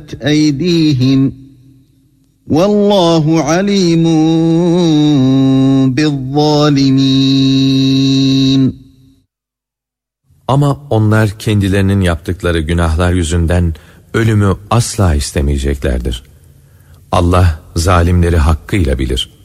أَيْدِيهِمْ وَاللّٰهُ عَلِيمٌ بِالظَّالِمِينَ. Ama onlar kendilerinin yaptıkları günahlar yüzünden ölümü asla istemeyeceklerdir. Allah zalimleri hakkıyla bilir.